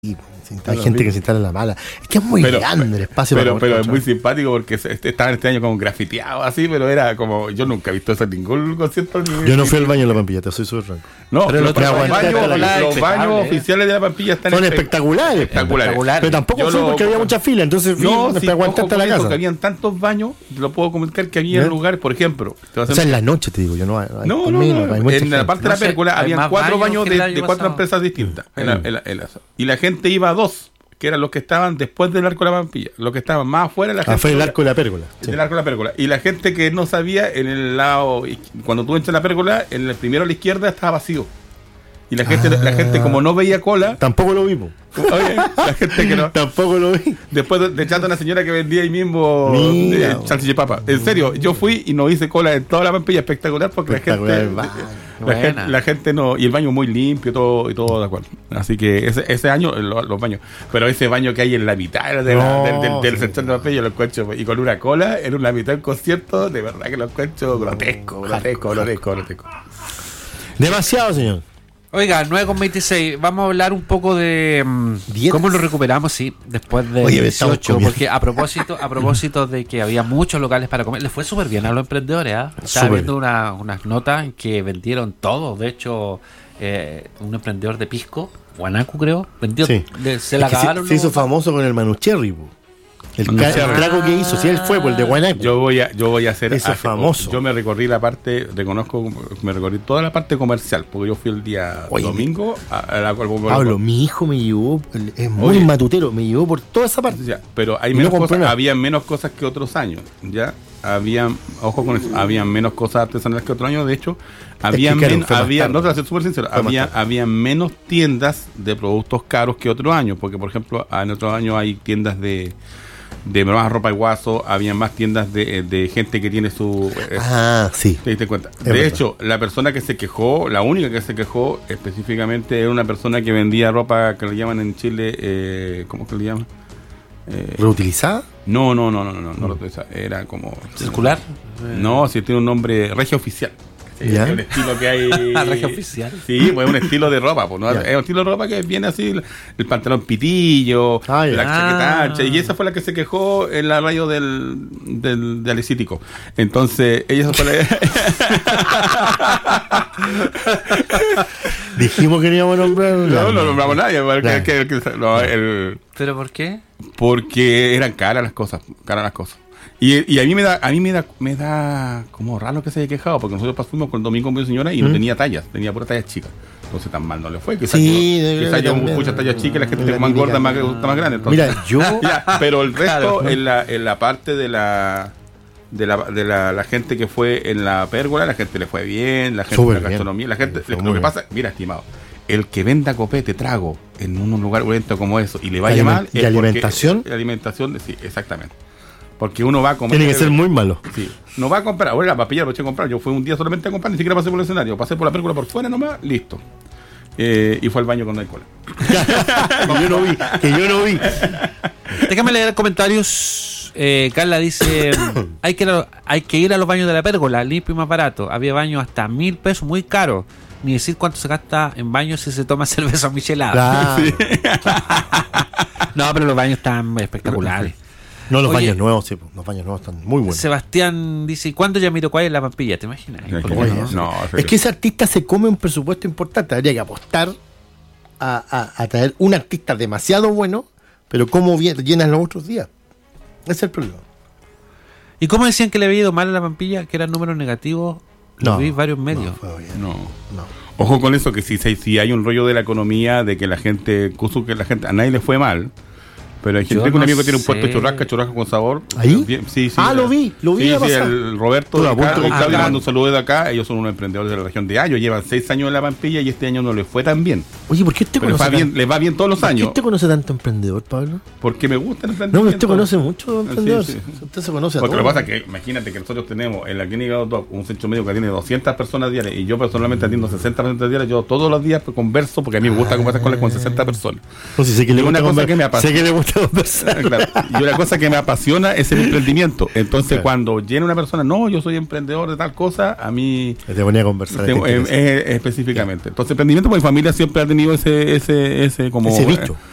Sí, hay gente que se instala en la mala. Es que es muy grande el espacio. Pero es muy simpático porque estaba este año como grafiteado así, pero era como... Yo nunca he visto eso en ningún concierto. Yo no fui al baño de la Pampilla, te soy súper franco. No, pero los baños oficiales de la Pampilla son espectaculares. Pero tampoco fui porque había mucha fila, entonces aguanté hasta la casa. Porque habían tantos baños, te lo puedo comentar, que había lugares, por ejemplo... O sea, en la noche te digo, yo no... En la parte de la pérgola habían 4 baños de 4 empresas distintas. Y la gente iba a 2, que eran los que estaban después del arco de la Pampilla. Los que estaban más afuera, la gente... fue el arco de la pérgola. El arco de la pérgola. Y la gente que no sabía, en el lado... Cuando tú entras en la pérgola, en el primero a la izquierda estaba vacío. Y la gente como no veía cola... Tampoco lo vimos. Oye, la gente que no... Tampoco lo vi. Después de echando a una señora que vendía ahí mismo salchicha y papa. En serio, yo fui y no hice cola en toda la Pampilla. Espectacular porque la gente no... Y el baño muy limpio y todo de acuerdo. Así que ese año, los baños... Pero ese baño que hay en la mitad del sector de Pampilla, lo encuentro... Y con una cola en la mitad del concierto, de verdad que lo encuentro grotesco. Demasiado, señor. Oiga, 9:26, vamos a hablar un poco de cómo lo recuperamos, después de 18, porque a propósito de que había muchos locales para comer, les fue súper bien a los emprendedores, Estaba viendo unas notas en que vendieron todo, de hecho, un emprendedor de Pisco, Guanaco creo, vendió, se la acabaron. Se hizo famoso con el Manucherry, el trago que hizo, él fue por el de Guanaco. Yo voy a hacer eso famoso. Yo me recorrí la parte, me recorrí toda la parte comercial, porque yo fui el día domingo Pablo, mi hijo me llevó, es muy matutero, me llevó por toda esa parte. Pero había menos cosas que otros años, ojo con eso, había menos cosas artesanales que otros años, de hecho, no te voy a ser súper sincero, había menos tiendas de productos caros que otros años, porque por ejemplo, en otros años hay tiendas de más ropa y guaso, había más tiendas de gente que tiene su... sí. ¿Te diste cuenta? De hecho, la persona que se quejó, la única que se quejó específicamente era una persona que vendía ropa que le llaman en Chile, ¿cómo que le llaman? ¿Reutilizada? No, reutilizada. Era como... ¿Circular? No, sí tiene un nombre regio oficial. Es un estilo que hay. Regio oficial. Sí, pues es un estilo de ropa, pues, ¿no? Es un estilo de ropa que viene así, el pantalón pitillo, la chaqueta ancha, y esa fue la que se quejó en la radio del Alicítico. Entonces, ella fue la... Dijimos que no íbamos a nombrar. No nombramos a nadie. ¿Pero por qué? Porque eran caras las cosas. Y a mí me da como raro que se haya quejado, porque nosotros fuimos con el domingo con mi señora y no tenía tallas, tenía pura tallas chicas. Entonces tan mal no le fue. Quizás yo muchas tallas chicas y la gente más gorda, más grande. Entonces, mira, yo... pero el resto, en la parte de la gente que fue en la pérgola, la gente le fue bien, la gente de la gastronomía, la gente... Lo que pasa, mira, estimado, el que venda copete, trago, en un lugar violento como eso, y le vaya mal... ¿Y alimentación? La alimentación, sí, exactamente. Porque uno va a comer... Tiene que ser muy malo. Sí. No va a comprar. Ahora la papilla aproveché a comprar. Yo fui un día solamente a comprar, ni siquiera pasé por el escenario. Pasé por la película por fuera nomás, listo. Y fue al baño con alcohol. que yo no vi. Déjame leer comentarios. Carla dice: hay que ir a los baños de la pérgola, limpio y más barato. Había baños hasta $1,000, muy caro. Ni decir cuánto se gasta en baños si se toma cerveza michelada. Sí. No, pero los baños están espectaculares. No, los baños nuevos, sí, los baños nuevos están muy buenos. Sebastián dice: ¿cuándo Jamiroquai en la Pampilla? ¿Te imaginas? Es que ese artista se come un presupuesto importante. Habría que apostar a traer un artista demasiado bueno, pero ¿cómo llenas los otros días? Ese es el problema. ¿Y cómo decían que le había ido mal a la Pampilla? Que eran números negativos. Lo vi varios medios. No. Ojo con eso, que si hay un rollo de la economía, de que la gente, a nadie le fue mal. Pero hay gente, un amigo que tiene un puesto de churrasca con sabor. ¿Ahí? Sí. Lo vi. Sí, el Roberto de acá, Claudio, mando un saludo de acá. Ellos son unos emprendedores de la región de Ayo. Llevan 6 años en la Pampilla y este año no les fue tan bien. Oye, ¿por qué usted conoce les va bien todos los años? ¿Por qué usted conoce tanto emprendedor, Pablo? Porque me gusta el emprendimiento. No, usted conoce mucho emprendedores. Sí. Usted se conoce a todos. Porque todos. lo que pasa es que, imagínate que nosotros tenemos en la clínica Doc un centro médico que tiene 200 personas diarias y yo personalmente atiendo 60 personas diarias. Yo todos los días converso, porque a mí me gusta conversar con 60 personas. No, si sé que le gusta conversar. Y una cosa que me apasiona es el emprendimiento. Entonces, cuando llena una persona, no, yo soy emprendedor de tal cosa, a mí te ponía a conversar específicamente. Entonces, emprendimiento, pues mi familia siempre ha tenido ese bicho.